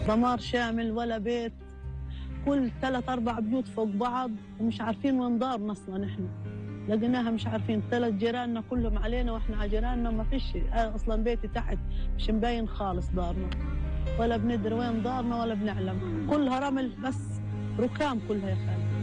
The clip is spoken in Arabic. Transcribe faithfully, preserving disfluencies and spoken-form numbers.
دمار شامل، ولا بيت، كل ثلاث أربع بيوت فوق بعض ومش عارفين وين دارنا أصلا. إحنا لقيناها مش عارفين، ثلاث جيراننا كلهم علينا وإحنا على جيراننا ما فيش أصلا. بيتي تحت مش مبين خالص دارنا، ولا بندري وين دارنا ولا بنعلم، كلها رمل بس، ركام كلها يا خالد.